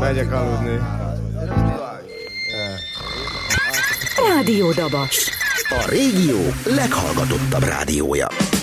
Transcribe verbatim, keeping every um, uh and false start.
Megyek aludni. Rádió Dabas. A régió leghallgatottabb rádiója.